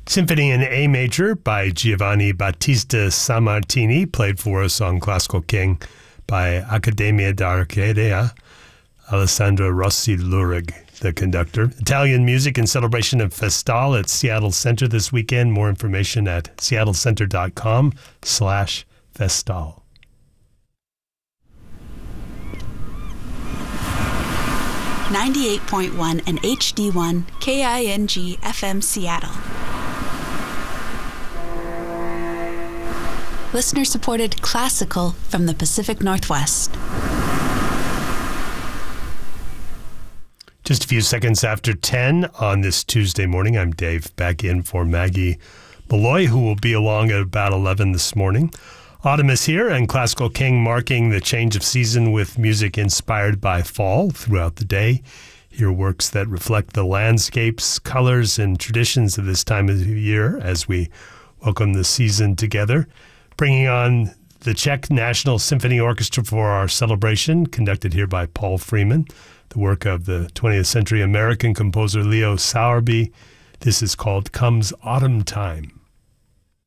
Symphony in A Major by Giovanni Battista Sammartini, played for us on Classical King by Accademia d'Arcadia, Alessandro Rossi Lurig, the conductor. Italian music in celebration of Festal at Seattle Center this weekend. More information at seattlecenter.com/Festal. 98.1 and HD1 KING FM Seattle. Listener-supported classical from the Pacific Northwest. Just a few seconds after 10 on this Tuesday morning. I'm Dave, back in for Maggie Malloy, who will be along at about 11 this morning. Autumn is here, and Classical King marking the change of season with music inspired by fall throughout the day. Hear works that reflect the landscapes, colors, and traditions of this time of the year as we welcome the season together. Bringing on the Czech National Symphony Orchestra for our celebration, conducted here by Paul Freeman, the work of the 20th century American composer Leo Sowerby. This is called Comes Autumn Time.